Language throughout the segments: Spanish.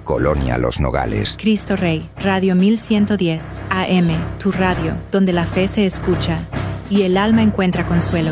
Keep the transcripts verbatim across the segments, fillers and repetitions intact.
Colonia Los Nogales. Cristo Rey, Radio mil ciento diez, A M, tu radio, donde la fe se escucha y el alma encuentra consuelo.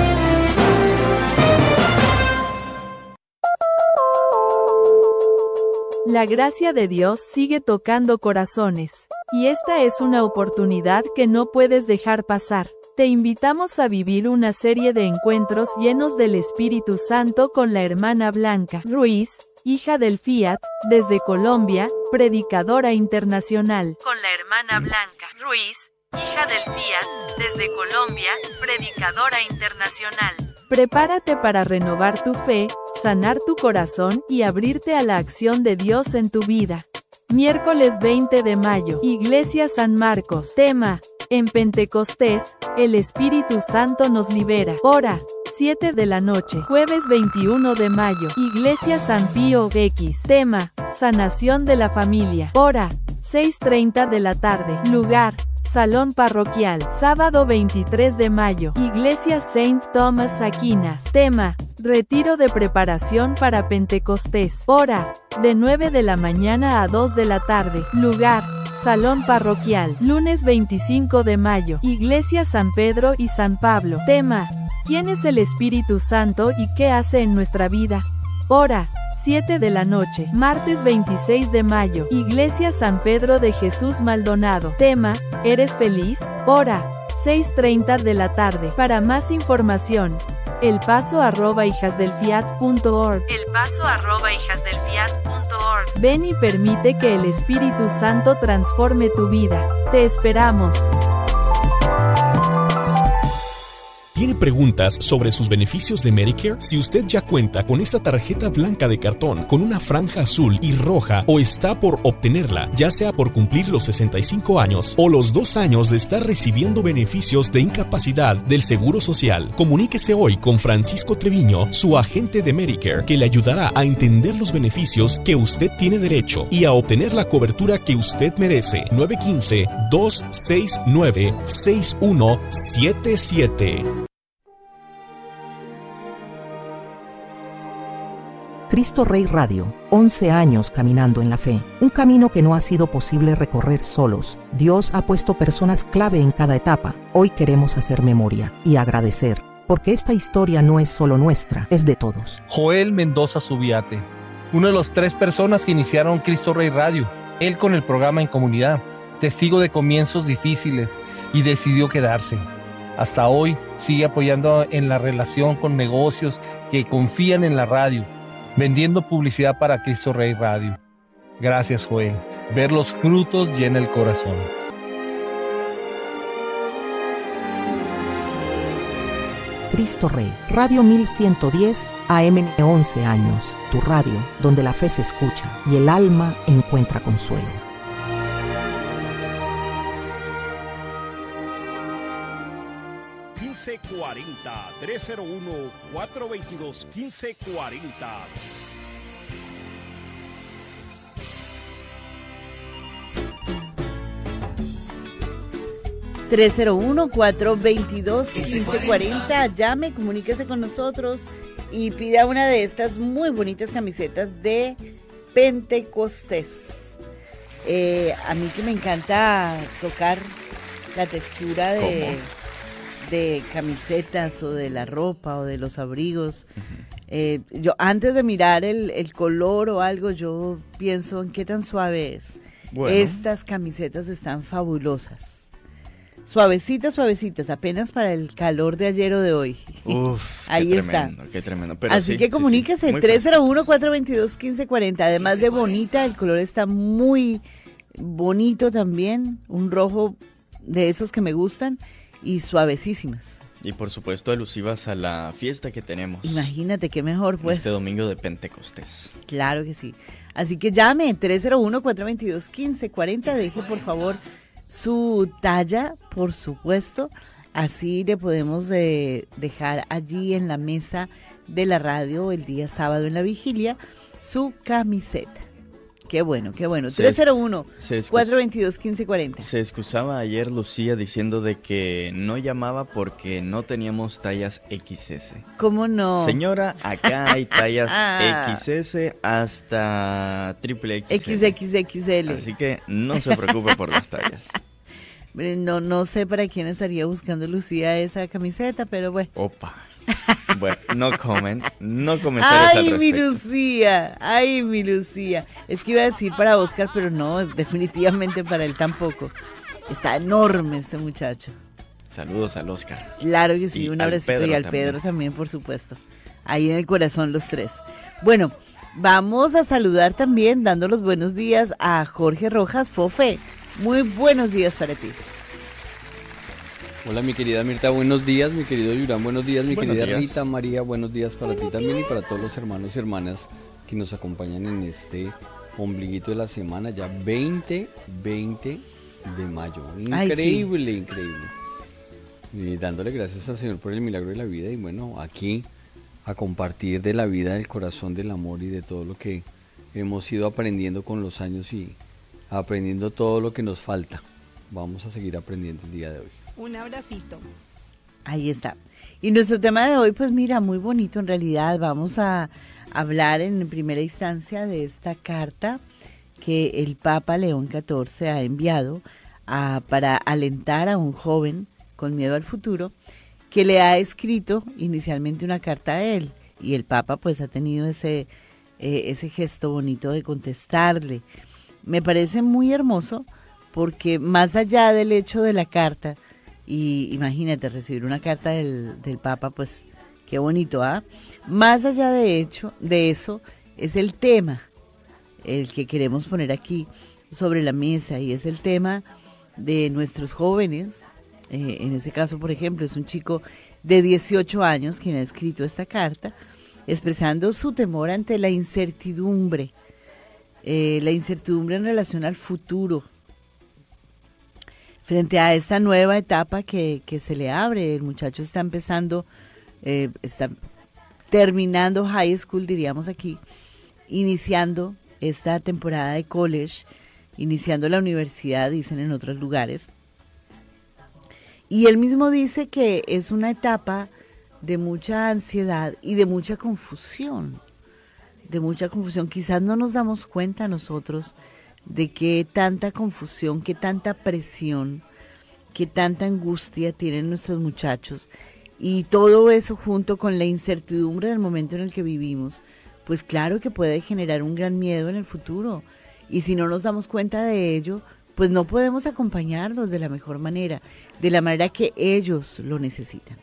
La gracia de Dios sigue tocando corazones, y esta es una oportunidad que no puedes dejar pasar. Te invitamos a vivir una serie de encuentros llenos del Espíritu Santo con la hermana Blanca Ruiz, hija del Fiat, desde Colombia, predicadora internacional. Con la hermana Blanca Ruiz, hija del Fiat, desde Colombia, predicadora internacional. Prepárate para renovar tu fe, sanar tu corazón y abrirte a la acción de Dios en tu vida. Miércoles veinte de mayo, Iglesia San Marcos. Tema: en Pentecostés, el Espíritu Santo nos libera. Hora: siete de la noche. Jueves veintiuno de mayo, Iglesia San Pío X. Tema: sanación de la familia. Hora: seis treinta de la tarde. Lugar: Salón Parroquial. Sábado veintitrés de mayo, Iglesia Saint Thomas Aquinas. Tema: retiro de preparación para Pentecostés. Hora: de nueve de la mañana a dos de la tarde. Lugar: Salón Parroquial. Lunes veinticinco de mayo, Iglesia San Pedro y San Pablo. Tema: ¿quién es el Espíritu Santo y qué hace en nuestra vida? Hora: siete de la noche. Martes veintiséis de mayo, Iglesia San Pedro de Jesús Maldonado. Tema: ¿eres feliz? Hora: seis treinta de la tarde. Para más información, elpaso arroba hijasdelfiat punto org. elpaso arroba hijasdelfiat punto org. Ven y permite que el Espíritu Santo transforme tu vida. Te esperamos. ¿Tiene preguntas sobre sus beneficios de Medicare? Si usted ya cuenta con esa tarjeta blanca de cartón con una franja azul y roja o está por obtenerla, ya sea por cumplir los sesenta y cinco años o los dos años de estar recibiendo beneficios de incapacidad del Seguro Social, comuníquese hoy con Francisco Treviño, su agente de Medicare, que le ayudará a entender los beneficios que usted tiene derecho y a obtener la cobertura que usted merece. nueve uno cinco, dos seis nueve, seis uno siete siete. Cristo Rey Radio, once años caminando en la fe, un camino que no ha sido posible recorrer solos. Dios ha puesto personas clave en cada etapa. Hoy queremos hacer memoria y agradecer, porque esta historia no es solo nuestra, es de todos. Joel Mendoza Subiate, uno de los tres personas que iniciaron Cristo Rey Radio, él con el programa En Comunidad, testigo de comienzos difíciles y decidió quedarse. Hasta hoy sigue apoyando en la relación con negocios que confían en la radio, vendiendo publicidad para Cristo Rey Radio. Gracias, Joel. Ver los frutos llena el corazón. Cristo Rey, Radio mil ciento diez, A M, once años. Tu radio, donde la fe se escucha y el alma encuentra consuelo. quince cuarenta, tres cero uno, cuatro dos dos, quince cuarenta. tres cero uno, cuatro dos dos, quince cuarenta. Llame, comuníquese con nosotros y pida una de estas muy bonitas camisetas de Pentecostés. Eh, a mí que me encanta tocar la textura de... ¿Cómo? de camisetas o de la ropa o de los abrigos. Uh-huh. Eh, yo antes de mirar el, el color o algo, yo pienso en qué tan suave es. Bueno. Estas camisetas están fabulosas. Suavecitas, suavecitas, apenas para el calor de ayer o de hoy. Uf, ahí qué está. Tremendo, qué tremendo. Pero así sí, que comuníquese, sí, sí. tres cero uno, cuatro dos dos, quince cuarenta. Además de bonita, el color está muy bonito también. Un rojo de esos que me gustan. Y suavecísimas. Y por supuesto alusivas a la fiesta que tenemos. Imagínate qué mejor, pues. Este domingo de Pentecostés. Claro que sí. Así que llame tres cero uno, cuatro dos dos, quince cuarenta. Deje por favor su talla, por supuesto. Así le podemos eh, dejar allí en la mesa de la radio el día sábado en la vigilia su camiseta. Qué bueno, qué bueno. Se tres cero uno, se excus- cuatro dos dos, uno cinco cuatro cero. Se excusaba ayer Lucía diciendo de que no llamaba porque no teníamos tallas equis ese. ¿Cómo no? Señora, acá hay tallas equis ese hasta triple equis ele. equis equis equis ele. Así que no se preocupe por las tallas. No, no sé para quién estaría buscando Lucía esa camiseta, pero bueno. Opa. Bueno, no comen, no comentarios al Ay, mi respecto. Lucía, ay, mi Lucía. Es que iba a decir para Oscar, pero no, definitivamente para él tampoco. Está enorme este muchacho. Saludos al Oscar. Claro que sí, Y un al abracito Pedro y al también. Pedro también, por supuesto. Ahí en el corazón los tres. Bueno, vamos a saludar también, dando los buenos días a Jorge Rojas Fofe. Muy buenos días para ti. Hola mi querida Mirta, buenos días, mi querido Yurán, buenos días, mi Buenos querida días. Rita, María, buenos días para ti también y para todos los hermanos y hermanas que nos acompañan en este ombliguito de la semana, ya veinte, veinte de mayo. Ay, sí. Increíble, increíble. Y dándole gracias al Señor por el milagro de la vida y bueno, aquí a compartir de la vida, del corazón, del amor y de todo lo que hemos ido aprendiendo con los años y aprendiendo todo lo que nos falta. Vamos a seguir aprendiendo el día de hoy. Un abracito. Ahí está. Y nuestro tema de hoy, pues mira, muy bonito en realidad. Vamos a hablar en primera instancia de esta carta que el Papa León catorce ha enviado a, para alentar a un joven con miedo al futuro, que le ha escrito inicialmente una carta a él. Y el Papa pues ha tenido ese, eh, ese gesto bonito de contestarle. Me parece muy hermoso porque más allá del hecho de la carta, y imagínate recibir una carta del, del Papa, pues qué bonito, ¿ah? Más allá de hecho, de eso, es el tema, el que queremos poner aquí sobre la mesa, y es el tema de nuestros jóvenes. Eh, en ese caso, por ejemplo, es un chico de dieciocho años quien ha escrito esta carta, expresando su temor ante la incertidumbre, eh, la incertidumbre en relación al futuro, frente a esta nueva etapa que, que se le abre. El muchacho está empezando, eh, está terminando high school, diríamos aquí, iniciando esta temporada de college, iniciando la universidad, dicen en otros lugares. Y él mismo dice que es una etapa de mucha ansiedad y de mucha confusión, de mucha confusión. Quizás no nos damos cuenta nosotros de qué tanta confusión, qué tanta presión, qué tanta angustia tienen nuestros muchachos, y todo eso junto con la incertidumbre del momento en el que vivimos, pues claro que puede generar un gran miedo en el futuro, y si no nos damos cuenta de ello, pues no podemos acompañarlos de la mejor manera, de la manera que ellos lo necesitan.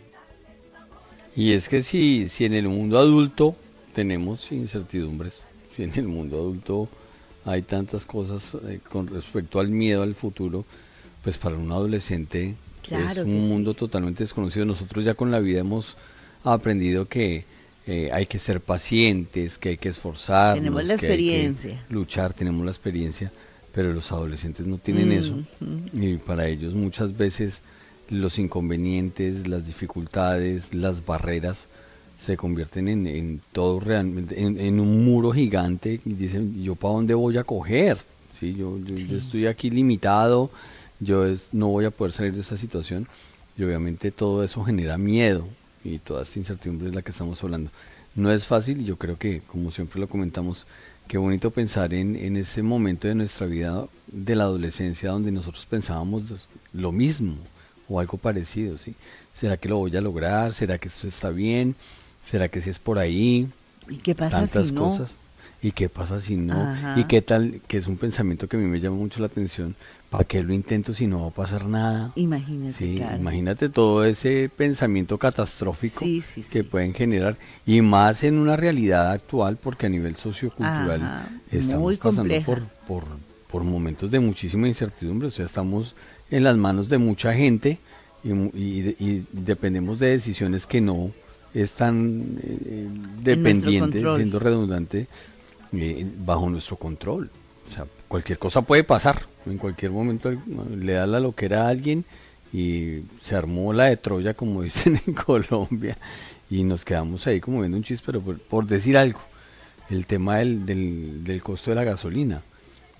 Y es que si, si en el mundo adulto tenemos incertidumbres, si en el mundo adulto hay tantas cosas eh, con respecto al miedo al futuro, pues para un adolescente Claro es que un sí. mundo totalmente desconocido. Nosotros ya con la vida hemos aprendido que eh, hay que ser pacientes, que hay que esforzarnos, Tenemos la que hay que experiencia. luchar, tenemos la experiencia, pero los adolescentes no tienen eso, Ujú. y para ellos muchas veces los inconvenientes, las dificultades, las barreras se convierten en, en todo realmente, en, en un muro gigante, y dicen, ¿yo para dónde voy a coger? ¿Sí? Yo, yo, Sí. yo estoy aquí limitado, yo es, no voy a poder salir de esta situación, y obviamente todo eso genera miedo, y toda esta incertidumbre es la que estamos hablando. No es fácil, y yo creo que, como siempre lo comentamos, qué bonito pensar en, en ese momento de nuestra vida de la adolescencia donde nosotros pensábamos lo mismo, o algo parecido, ¿sí? ¿Será que lo voy a lograr? ¿Será que esto está bien? ¿Será que si es por ahí? ¿Y qué pasa Tantas si no? cosas. ¿Y qué pasa si no? Ajá. ¿Y qué tal? Que es un pensamiento que a mí me llama mucho la atención. ¿Para qué lo intento si no va a pasar nada? Imagínate, Sí, claro. imagínate todo ese pensamiento catastrófico Sí, sí, sí. que pueden generar, y más en una realidad actual, porque a nivel sociocultural Ajá, estamos muy pasando compleja. por, por, por momentos de muchísima incertidumbre. O sea, estamos en las manos de mucha gente y, mu- y, y dependemos de decisiones que no están eh, dependientes, control. siendo redundante, eh, bajo nuestro control. O sea, cualquier cosa puede pasar. En cualquier momento eh, le da la loquera a alguien y se armó la de Troya, como dicen en Colombia, y nos quedamos ahí como viendo un chiste, pero por, por decir algo, el tema del, del, del costo de la gasolina.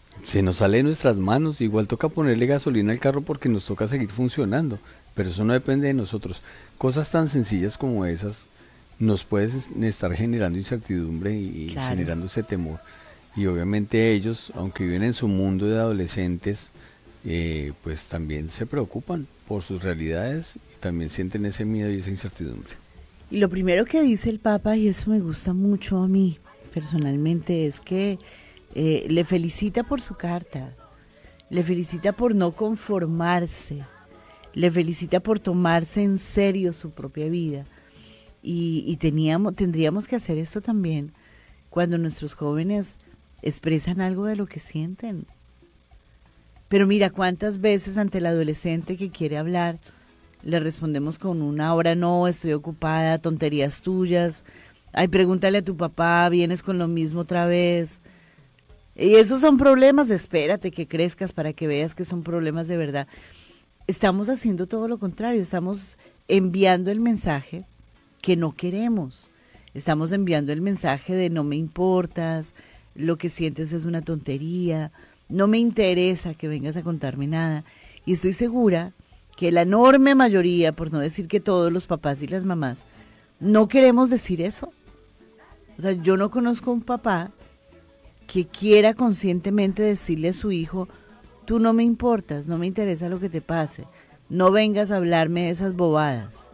Se nos sale de nuestras manos, igual toca ponerle gasolina al carro porque nos toca seguir funcionando, pero eso no depende de nosotros. Cosas tan sencillas como esas nos pueden estar generando incertidumbre y claro. generando ese temor. Y obviamente ellos, aunque viven en su mundo de adolescentes, eh, pues también se preocupan por sus realidades y también sienten ese miedo y esa incertidumbre. Y lo primero que dice el Papa, y eso me gusta mucho a mí personalmente, es que eh, le felicita por su carta, le felicita por no conformarse, le felicita por tomarse en serio su propia vida. Y, y teníamos, tendríamos que hacer esto también cuando nuestros jóvenes expresan algo de lo que sienten. Pero mira, cuántas veces ante el adolescente que quiere hablar, le respondemos con una ahora no, estoy ocupada, tonterías tuyas, ay, pregúntale a tu papá, vienes con lo mismo otra vez. Y esos son problemas, espérate que crezcas para que veas que son problemas de verdad. Estamos haciendo todo lo contrario, estamos enviando el mensaje que no queremos. Estamos enviando el mensaje de no me importas, lo que sientes es una tontería, no me interesa que vengas a contarme nada. Y estoy segura que la enorme mayoría, por no decir que todos los papás y las mamás, no queremos decir eso. O sea, yo no conozco un papá que quiera conscientemente decirle a su hijo, tú no me importas, no me interesa lo que te pase, no vengas a hablarme de esas bobadas.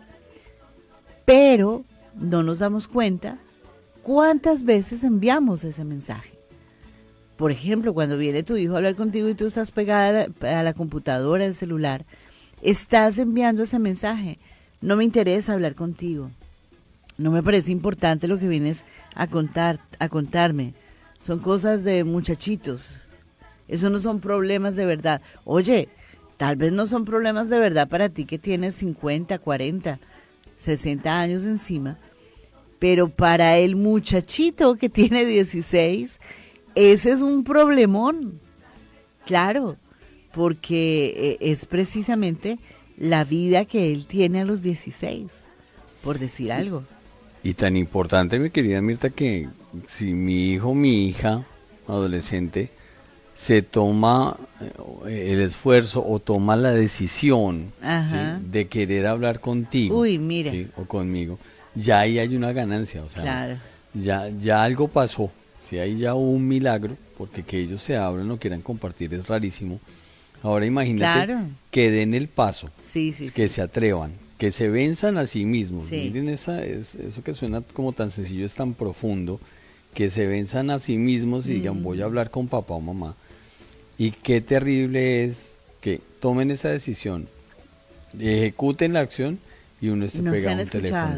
Pero no nos damos cuenta cuántas veces enviamos ese mensaje. Por ejemplo, cuando viene tu hijo a hablar contigo y tú estás pegada a la, a la computadora, al celular, estás enviando ese mensaje. No me interesa hablar contigo. No me parece importante lo que vienes a contar, a contarme. Son cosas de muchachitos. Eso no son problemas de verdad. Oye, tal vez no son problemas de verdad para ti que tienes cincuenta, cuarenta, sesenta años encima, pero para el muchachito que tiene dieciséis, ese es un problemón. Claro, porque es precisamente la vida que él tiene a los dieciséis, por decir algo. Y tan importante, mi querida Mirta, que si mi hijo, mi hija, adolescente, se toma el esfuerzo o toma la decisión, ¿sí?, de querer hablar contigo, Uy, mira. ¿sí?, o conmigo, ya ahí hay una ganancia, o sea, claro. ya, ya algo pasó, ¿sí? Ahí ya hubo un milagro, porque que ellos se abran o quieran compartir es rarísimo. Ahora imagínate claro. que den el paso, sí, sí, que sí. se atrevan, que se venzan a sí mismos. Sí. Miren, esa, es, eso que suena como tan sencillo es tan profundo, que se venzan a sí mismos y mm. digan voy a hablar con papá o mamá. Y qué terrible es que tomen esa decisión, ejecuten la acción y uno esté no pegado a un teléfono,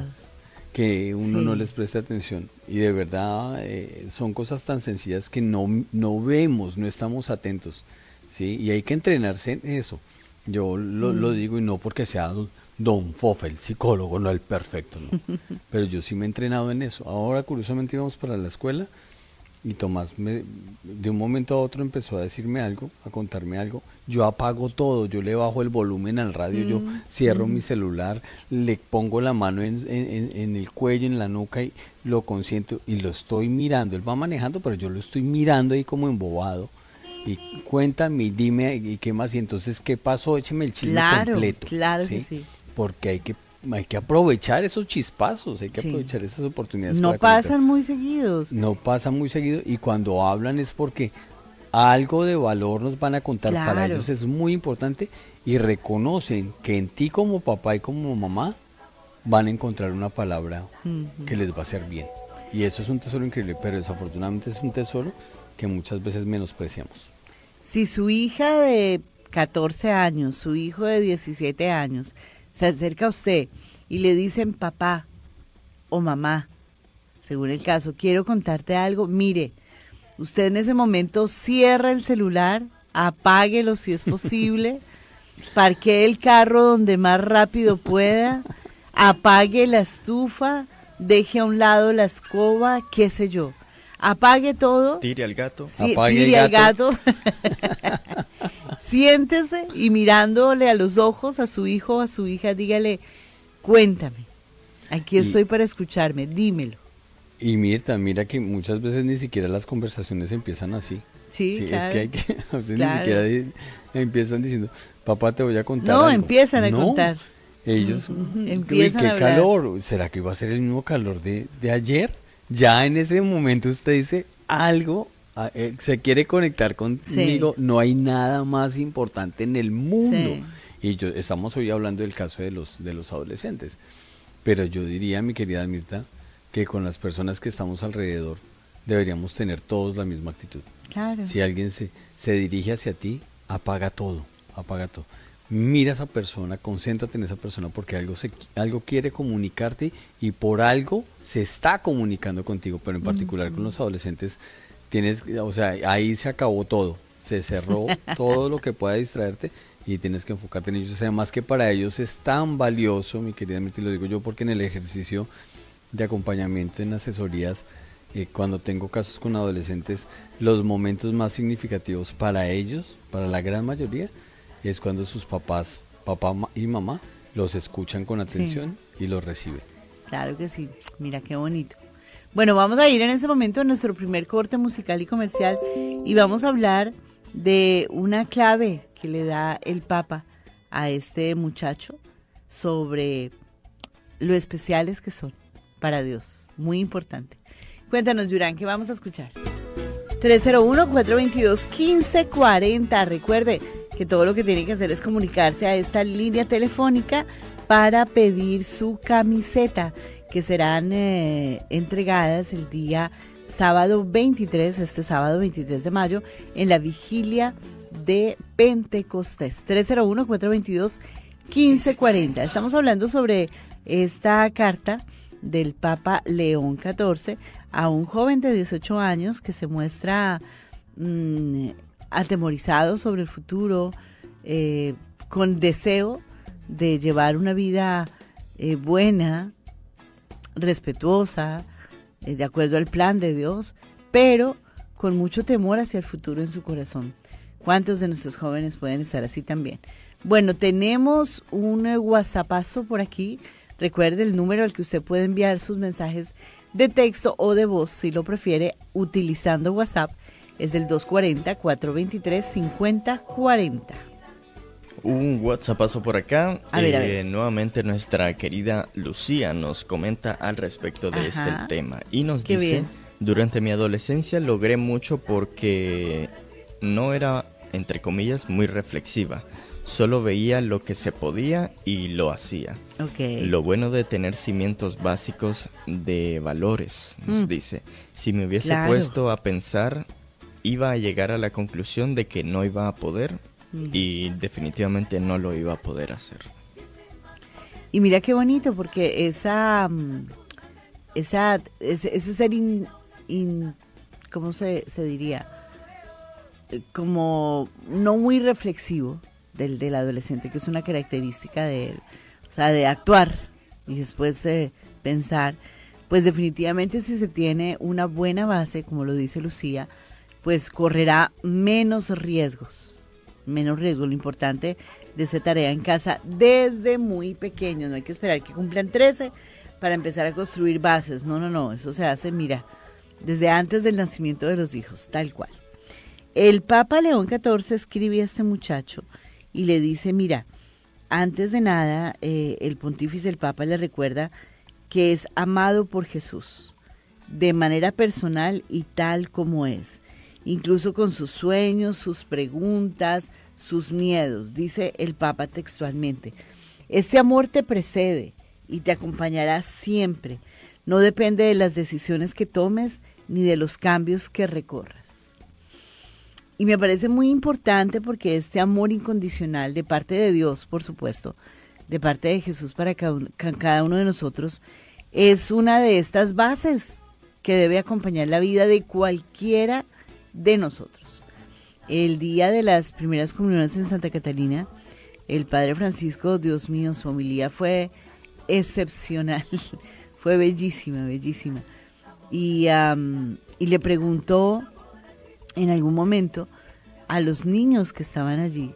que uno sí. no les preste atención. Y de verdad eh, son cosas tan sencillas que no, no vemos, no estamos atentos, ¿sí? Y hay que entrenarse en eso. Yo lo, mm. lo digo y no porque sea don, don Fofe, el psicólogo, no el perfecto, ¿no? Pero yo sí me he entrenado en eso. Ahora curiosamente íbamos para la escuela y Tomás me, de un momento a otro empezó a decirme algo, a contarme algo. Yo apago todo, yo le bajo el volumen al radio, mm, yo cierro mm. mi celular, le pongo la mano en, en, en el cuello, en la nuca y lo consiento y lo estoy mirando. Él va manejando, pero yo lo estoy mirando ahí como embobado. Y cuéntame, dime, y qué más, y entonces, ¿qué pasó? Écheme el chisme claro, completo. Claro, ¿sí? que sí. Porque hay que hay que aprovechar esos chispazos, hay que sí. aprovechar esas oportunidades. No para pasan conectar. muy seguidos. No pasan muy seguido, y cuando hablan es porque algo de valor nos van a contar. Claro. Para ellos es muy importante y reconocen que en ti como papá y como mamá van a encontrar una palabra uh-huh. que les va a hacer bien. Y eso es un tesoro increíble, pero desafortunadamente es un tesoro que muchas veces menospreciamos. Si su hija de catorce años, su hijo de diecisiete años, se acerca a usted y le dicen papá o mamá, según el caso, quiero contarte algo, mire, usted en ese momento cierra el celular, apáguelo si es posible, parquee el carro donde más rápido pueda, apague la estufa, deje a un lado la escoba, qué sé yo. Apague todo. Tire al gato. Sí, Apague tire el gato. al gato. Siéntese y mirándole a los ojos a su hijo o a su hija, dígale, cuéntame, aquí estoy y, para escucharme, dímelo. Y Mirta, mira que muchas veces ni siquiera las conversaciones empiezan así. Sí, sí claro. es que hay que, a veces Claro. ni siquiera di- empiezan diciendo, papá, te voy a contar No, algo". empiezan a No, contar. ellos, Ujú, "Uy, empiezan qué a hablar. calor, ¿será que iba a ser el mismo calor de, de ayer? Ya en ese momento usted dice algo, ah, eh, se quiere conectar conmigo, no hay nada más importante en el mundo. Sí. Y yo estamos hoy hablando del caso de los de los adolescentes, pero yo diría, mi querida Mirta, que con las personas que estamos alrededor deberíamos tener todos la misma actitud. Claro. Si alguien se, se dirige hacia ti, apaga todo, apaga todo. Mira a esa persona, concéntrate en esa persona porque algo se, algo quiere comunicarte y por algo se está comunicando contigo, pero en particular con los adolescentes tienes, o sea, ahí se acabó todo, se cerró todo lo que pueda distraerte y tienes que enfocarte en ellos. Además que para ellos es tan valioso, mi querida Mirta, y lo digo yo porque en el ejercicio de acompañamiento en asesorías, eh, cuando tengo casos con adolescentes, los momentos más significativos para ellos, para la gran mayoría, es cuando sus papás, papá ma- y mamá, los escuchan con atención y los reciben. Claro que sí, mira qué bonito. Bueno, vamos a ir en ese momento a nuestro primer corte musical y comercial y vamos a hablar de una clave que le da el Papa a este muchacho sobre lo especiales que son para Dios. Muy importante. Cuéntanos, Yurán, ¿qué vamos a escuchar? tres cero uno, cuatro dos dos, uno cinco cuatro cero. Recuerde que todo lo que tiene que hacer es comunicarse a esta línea telefónica para pedir su camiseta, que serán eh, entregadas el día sábado veintitrés, este sábado veintitrés de mayo, en la vigilia de Pentecostés. tres cero uno, cuatro dos dos, uno cinco cuatro cero. Estamos hablando sobre esta carta del Papa León catorce a un joven de dieciocho años que se muestra mmm, atemorizado sobre el futuro, eh, con deseo de llevar una vida eh, buena, respetuosa, eh, de acuerdo al plan de Dios, pero con mucho temor hacia el futuro en su corazón. ¿Cuántos de nuestros jóvenes pueden estar así también? Bueno, tenemos un eh, WhatsAppazo por aquí. Recuerde el número al que usted puede enviar sus mensajes de texto o de voz, si lo prefiere, utilizando WhatsApp. Es del dos cuatro cero, cuatro dos tres, cinco cero cuatro cero. Un WhatsAppazo por acá. A ver, a Eh, ver. nuevamente nuestra querida Lucía nos comenta al respecto de Ajá. este tema. Y nos Qué dice, bien. durante mi adolescencia logré mucho porque no era, entre comillas, muy reflexiva. Solo veía lo que se podía y lo hacía. Ok. Lo bueno de tener cimientos básicos de valores, nos Mm. dice. Si me hubiese Claro. puesto a pensar, iba a llegar a la conclusión de que no iba a poder Mm. y definitivamente no lo iba a poder hacer. Y mira qué bonito, porque esa, mm, esa ese, ese ser in, in- ¿cómo se, se diría? Eh, Como no muy reflexivo del, del adolescente, que es una característica de él, o sea, de actuar y después eh, pensar, pues definitivamente si se tiene una buena base, como lo dice Lucía, pues correrá menos riesgos, menos riesgos. Lo importante de esa tarea en casa desde muy pequeños, no hay que esperar que cumplan trece para empezar a construir bases, no, no, no, eso se hace, mira, desde antes del nacimiento de los hijos, tal cual. El Papa León catorce escribe a este muchacho y le dice, mira, antes de nada, eh, el pontífice, el Papa, le recuerda que es amado por Jesús, de manera personal y tal como es, incluso con sus sueños, sus preguntas, sus miedos, dice el Papa textualmente. Este amor te precede y te acompañará siempre, no depende de las decisiones que tomes ni de los cambios que recorras. Y me parece muy importante porque este amor incondicional de parte de Dios, por supuesto, de parte de Jesús para cada uno de nosotros, es una de estas bases que debe acompañar la vida de cualquiera de nosotros. El día de las primeras comuniones en Santa Catalina, el Padre Francisco, Dios mío, su homilía fue excepcional, fue bellísima, bellísima. Y, um, y le preguntó en algún momento a los niños que estaban allí,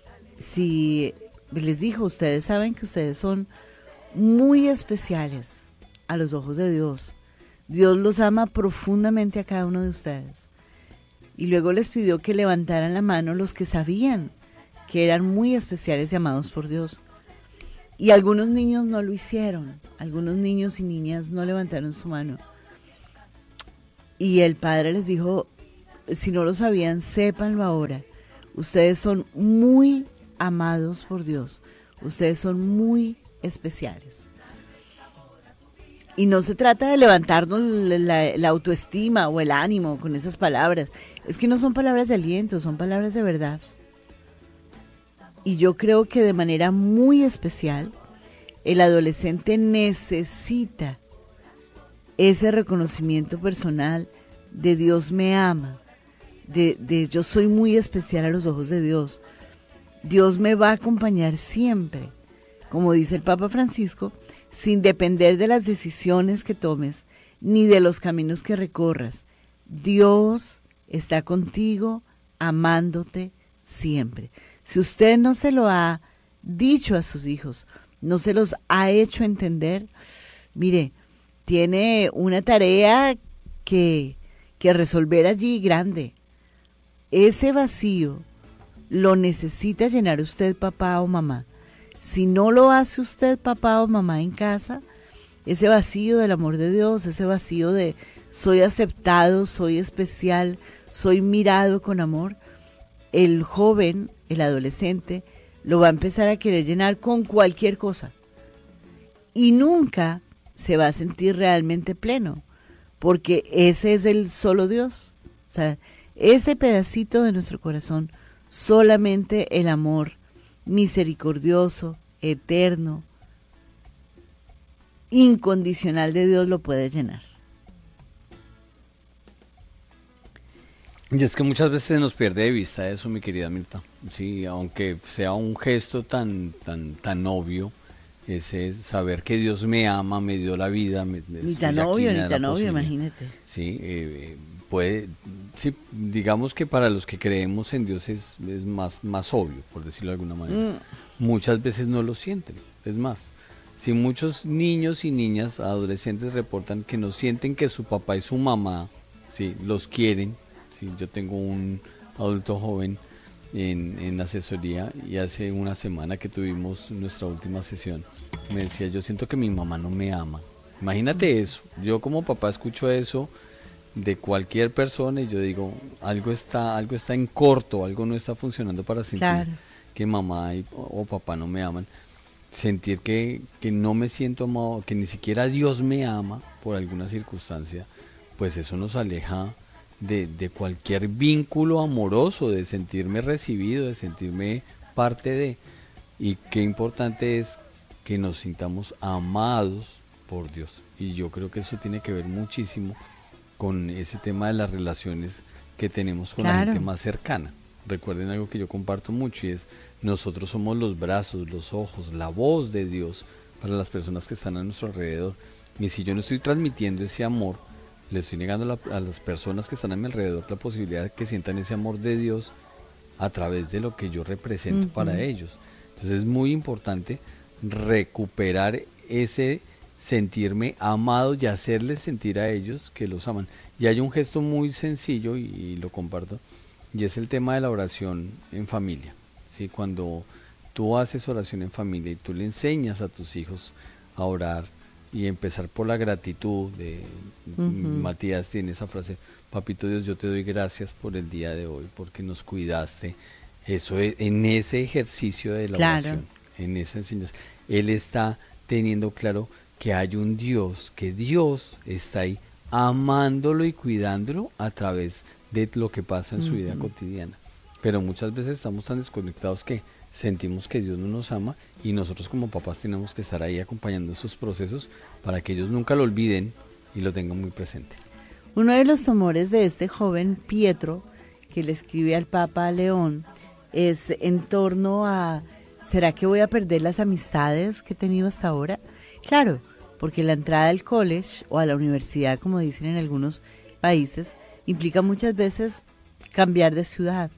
si les dijo, ustedes saben que ustedes son muy especiales a los ojos de Dios. Dios los ama profundamente a cada uno de ustedes. y luego les pidió que levantaran la mano los que sabían que eran muy especiales y amados por Dios. Y algunos niños no lo hicieron, algunos niños y niñas no levantaron su mano. Y el padre les dijo, si no lo sabían, sépanlo ahora. Ustedes son muy amados por Dios, ustedes son muy especiales. Y no se trata de levantarnos la, la autoestima o el ánimo con esas palabras. Es que no son palabras de aliento, son palabras de verdad. Y yo creo que de manera muy especial, el adolescente necesita ese reconocimiento personal de Dios me ama, de, de yo soy muy especial a los ojos de Dios. Dios me va a acompañar siempre, como dice el Papa Francisco, sin depender de las decisiones que tomes, ni de los caminos que recorras. Dios está contigo, amándote siempre. Si usted no se lo ha dicho a sus hijos, no se los ha hecho entender, mire, tiene una tarea que, que resolver allí grande. Ese vacío lo necesita llenar usted, papá o mamá. Si no lo hace usted, papá o mamá, en casa, ese vacío del amor de Dios, ese vacío de soy aceptado, soy especial, soy mirado con amor, el joven, el adolescente, lo va a empezar a querer llenar con cualquier cosa. Y nunca se va a sentir realmente pleno, porque ese es el solo Dios. O sea, ese pedacito de nuestro corazón, solamente el amor misericordioso, eterno, incondicional de Dios lo puede llenar. Y es que muchas veces se nos pierde de vista eso, mi querida Mirta. Sí, aunque sea un gesto tan tan tan obvio, ese es saber que Dios me ama, me dio la vida. Me, ni tan obvio, ni tan obvio, imagínate. Sí, eh, puede, sí, digamos que para los que creemos en Dios es, es más, más obvio, por decirlo de alguna manera. Mm. Muchas veces no lo sienten, es más. Si muchos niños y niñas, adolescentes reportan que no sienten que su papá y su mamá, sí, los quieren. Sí, yo tengo un adulto joven en, en asesoría y hace una semana que tuvimos nuestra última sesión, me decía, yo siento que mi mamá no me ama. Imagínate eso, yo como papá escucho eso de cualquier persona y yo digo, algo está, algo está en corto, algo no está funcionando para sentir claro. que mamá y, o papá no me aman. Sentir que, que no me siento amado, que ni siquiera Dios me ama por alguna circunstancia, pues eso nos aleja De, de cualquier vínculo amoroso, de sentirme recibido, de sentirme parte de, y qué importante es que nos sintamos amados por Dios, y yo creo que eso tiene que ver muchísimo con ese tema de las relaciones que tenemos con claro. la gente más cercana. Recuerden algo que yo comparto mucho y es, nosotros somos los brazos, los ojos, la voz de Dios para las personas que están a nuestro alrededor, y si yo no estoy transmitiendo ese amor, le estoy negando a, la, a las personas que están a mi alrededor la posibilidad de que sientan ese amor de Dios a través de lo que yo represento uh-huh. para ellos. Entonces es muy importante recuperar ese sentirme amado y hacerles sentir a ellos que los aman. Y hay un gesto muy sencillo y, y lo comparto, y es el tema de la oración en familia. ¿Sí? Cuando tú haces oración en familia y tú le enseñas a tus hijos a orar, y empezar por la gratitud de uh-huh. Matías tiene esa frase, papito Dios, yo te doy gracias por el día de hoy, porque nos cuidaste. Eso es, en ese ejercicio de la claro. oración, en esa enseñanza, él está teniendo claro que hay un Dios, que Dios está ahí amándolo y cuidándolo a través de lo que pasa en uh-huh. su vida cotidiana. Pero muchas veces estamos tan desconectados que sentimos que Dios no nos ama, y nosotros como papás tenemos que estar ahí acompañando esos procesos para que ellos nunca lo olviden y lo tengan muy presente. Uno de los temores de este joven Pietro, que le escribe al Papa León, es en torno a, ¿será que voy a perder las amistades que he tenido hasta ahora? Claro, porque la entrada al college o a la universidad, como dicen en algunos países, implica muchas veces cambiar de ciudad.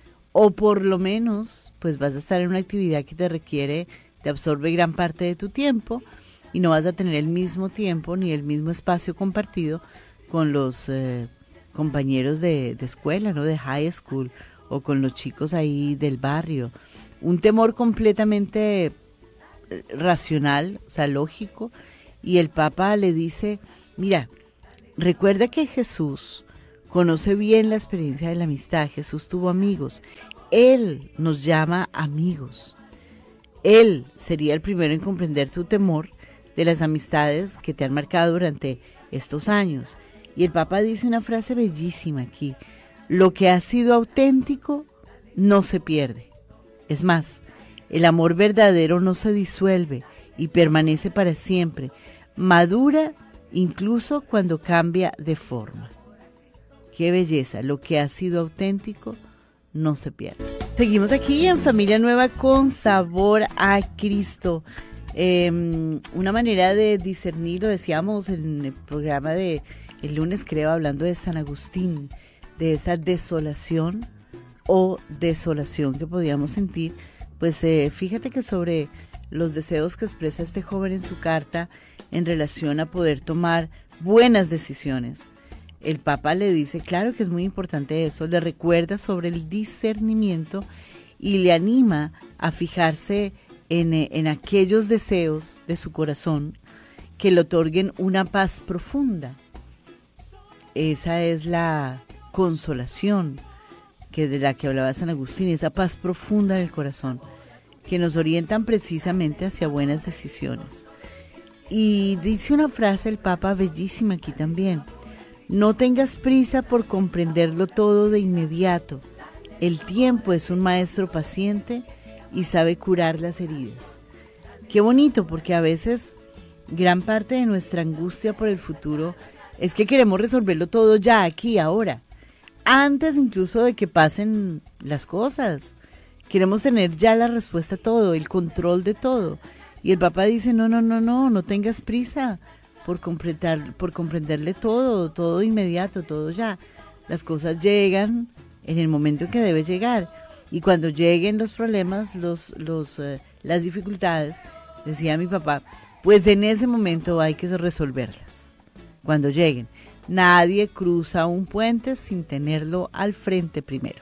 O por lo menos, pues vas a estar en una actividad que te requiere, te absorbe gran parte de tu tiempo y no vas a tener el mismo tiempo ni el mismo espacio compartido con los, eh, compañeros de, de escuela, ¿no? De high school, o con los chicos ahí del barrio. Un temor completamente racional, o sea, lógico. Y el Papa le dice, mira, recuerda que Jesús conoce bien la experiencia de la amistad. Jesús tuvo amigos. Él nos llama amigos. Él sería el primero en comprender tu temor de las amistades que te han marcado durante estos años. Y el Papa dice una frase bellísima aquí: lo que ha sido auténtico no se pierde. Es más, el amor verdadero no se disuelve y permanece para siempre. Madura incluso cuando cambia de forma. Qué belleza, lo que ha sido auténtico no se pierde. Seguimos aquí en Familia Nueva con Sabor a Cristo. Eh, una manera de discernir, lo decíamos en el programa de el lunes, creo, hablando de San Agustín, de esa desolación o desolación que podíamos sentir. Pues eh, fíjate que sobre los deseos que expresa este joven en su carta en relación a poder tomar buenas decisiones, el Papa le dice, claro que es muy importante eso, le recuerda sobre el discernimiento y le anima a fijarse en, en aquellos deseos de su corazón que le otorguen una paz profunda. Esa es la consolación que de la que hablaba San Agustín, esa paz profunda del corazón, que nos orientan precisamente hacia buenas decisiones. Y dice una frase el Papa bellísima aquí también: no tengas prisa por comprenderlo todo de inmediato. El tiempo es un maestro paciente y sabe curar las heridas. Qué bonito, porque a veces gran parte de nuestra angustia por el futuro es que queremos resolverlo todo ya, aquí, ahora, antes incluso de que pasen las cosas. Queremos tener ya la respuesta a todo, el control de todo. Y el Papa dice, no, no, no, no, no tengas prisa por comprender, por comprenderle todo, todo inmediato, todo ya. Las cosas llegan en el momento en que debe llegar. Y cuando lleguen los problemas, los, los, eh, las dificultades, decía mi papá, pues en ese momento hay que resolverlas. Cuando lleguen. Nadie cruza un puente sin tenerlo al frente primero.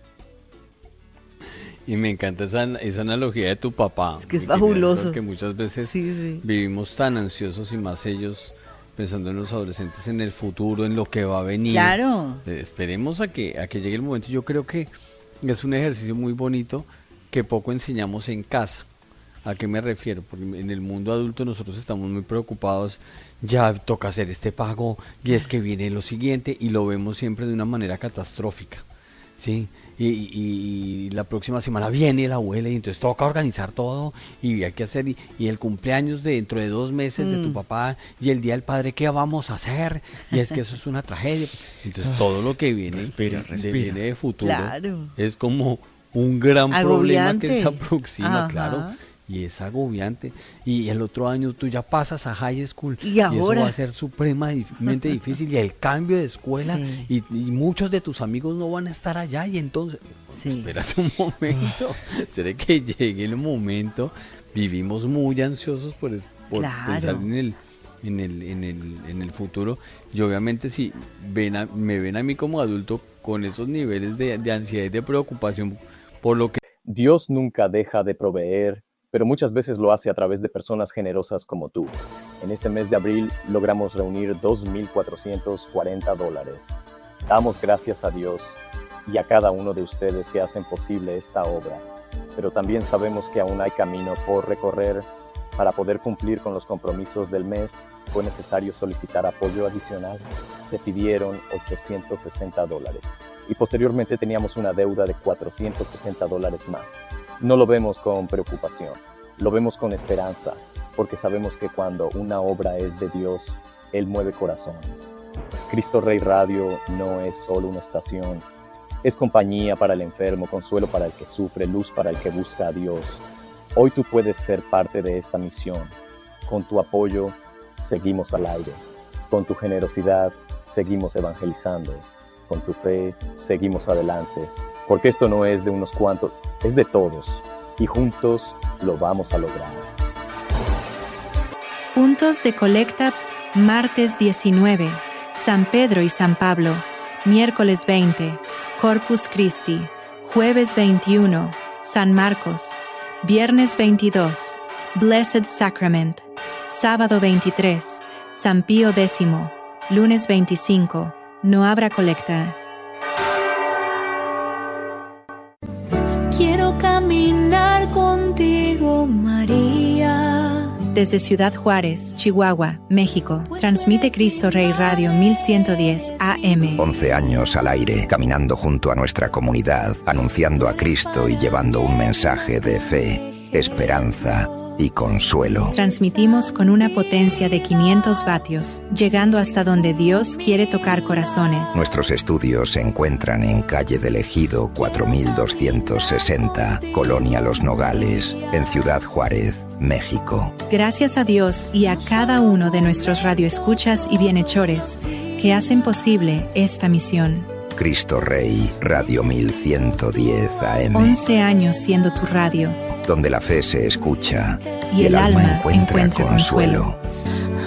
Y me encanta esa, esa analogía de tu papá. Es que es fabuloso. Porque muchas veces sí, sí. vivimos tan ansiosos, y más ellos pensando en los adolescentes, en el futuro, en lo que va a venir. Claro. Eh, esperemos a que, a que llegue el momento. Yo creo que es un ejercicio muy bonito que poco enseñamos en casa. ¿A qué me refiero? Porque en el mundo adulto nosotros estamos muy preocupados, ya toca hacer este pago, y es que viene lo siguiente, y lo vemos siempre de una manera catastrófica, ¿sí? Y, y, y la próxima semana viene la abuela, y entonces toca organizar todo, y hay que hacer, y, y el cumpleaños de dentro de dos meses mm. de tu papá, y el día del padre, ¿qué vamos a hacer? Y es que eso es una tragedia. Entonces todo lo que viene, respira, de, respira. viene de futuro, claro. es como un gran agobiante. Problema que se aproxima. Ajá. Claro. Y es agobiante. Y el otro año tú ya pasas a high school. Y, ahora? Y eso va a ser supremamente difícil. Y el cambio de escuela. Sí. Y, y muchos de tus amigos no van a estar allá. Y entonces, sí. espérate un momento. Será que llegue el momento. Vivimos muy ansiosos por, por claro. pensar en el, en, el, en, el, en el futuro. Y obviamente si ven a, me ven a mí como adulto con esos niveles de, de ansiedad y de preocupación por lo que... Dios nunca deja de proveer, pero muchas veces lo hace a través de personas generosas como tú. En este mes de abril logramos reunir dos mil cuatrocientos cuarenta dólares. Damos gracias a Dios y a cada uno de ustedes que hacen posible esta obra, pero también sabemos que aún hay camino por recorrer. Para poder cumplir con los compromisos del mes, fue necesario solicitar apoyo adicional. Se pidieron ochocientos sesenta dólares y posteriormente teníamos una deuda de cuatrocientos sesenta dólares más. No lo vemos con preocupación, lo vemos con esperanza, porque sabemos que cuando una obra es de Dios, Él mueve corazones. Cristo Rey Radio no es solo una estación, es compañía para el enfermo, consuelo para el que sufre, luz para el que busca a Dios. Hoy tú puedes ser parte de esta misión. Con tu apoyo, seguimos al aire. Con tu generosidad, seguimos evangelizando. Con tu fe, seguimos adelante. Porque esto no es de unos cuantos, es de todos, y juntos lo vamos a lograr. Puntos de colecta, martes diecinueve, San Pedro y San Pablo, miércoles veinte, Corpus Christi, jueves veintiuno, San Marcos, viernes veintidós, Blessed Sacrament, sábado veintitrés, San Pío X, lunes veinticinco, no habrá colecta. Quiero caminar contigo, María. Desde Ciudad Juárez, Chihuahua, México, transmite Cristo Rey Radio mil ciento diez A M. once años al aire, caminando junto a nuestra comunidad, anunciando a Cristo y llevando un mensaje de fe, esperanza y consuelo. Transmitimos con una potencia de quinientos vatios, llegando hasta donde Dios quiere tocar corazones. Nuestros estudios se encuentran en calle del Ejido cuatro mil doscientos sesenta, Colonia Los Nogales, en Ciudad Juárez, México. Gracias a Dios y a cada uno de nuestros radioescuchas y bienhechores que hacen posible esta misión. Cristo Rey, Radio mil ciento diez A M. once años siendo tu radio, donde la fe se escucha y, y el, el alma encuentra, encuentra consuelo. consuelo.